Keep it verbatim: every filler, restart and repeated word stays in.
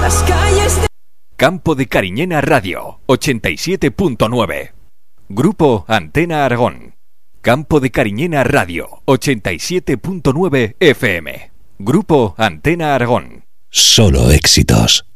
las calles de... Campo de Cariñena Radio, ochenta y siete punto nueve. Grupo Antena Aragón. Campo de Cariñena Radio, ochenta y siete punto nueve F M. Grupo Antena Aragón. Solo éxitos.